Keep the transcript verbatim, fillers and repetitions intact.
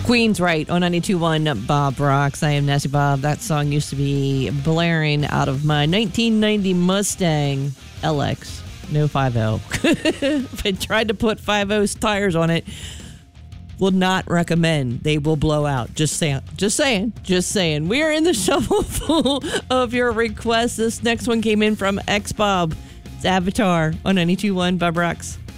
Queen's Right on ninety-two point one Bob Rocks. I am Nasty Bob. That song used to be blaring out of my nineteen ninety Mustang L X. No five oh. If I tried to put five oh's tires on it, will not recommend. They will blow out. Just saying. Just saying. Just saying. We are in the shovel full of your requests. This next one came in from X Bob. It's Avatar on ninety-two point one Bob Rocks.